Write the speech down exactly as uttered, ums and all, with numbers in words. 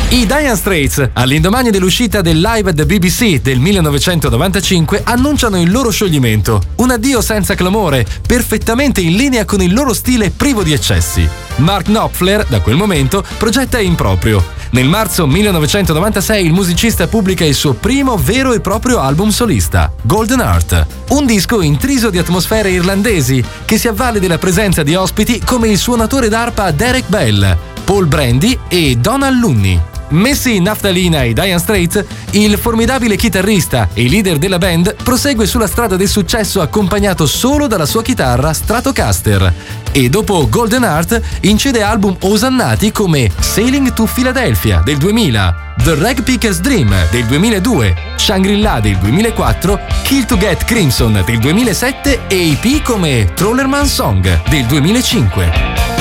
I Dire Straits, all'indomani dell'uscita del Live at the B B C del millenovecentonovantacinque, annunciano il loro scioglimento. Un addio senza clamore, perfettamente in linea con il loro stile privo di eccessi. Mark Knopfler, da quel momento, progetta in proprio. Nel marzo millenovecentonovantasei il musicista pubblica il suo primo vero e proprio album solista, Golden Heart, un disco intriso di atmosfere irlandesi che si avvale della presenza di ospiti come il suonatore d'arpa Derek Bell, Paul Brandy e Donald Looney. Messi in naftalina ai Dire Straits, il formidabile chitarrista e leader della band prosegue sulla strada del successo accompagnato solo dalla sua chitarra Stratocaster e dopo Golden Heart incide album osannati come Sailing to Philadelphia del duemila, The Rag Picker's Dream del duemiladue, Shangri-La del duemilaquattro, Kill to Get Crimson del duemilasette e E P come Trollerman Song del duemilacinque.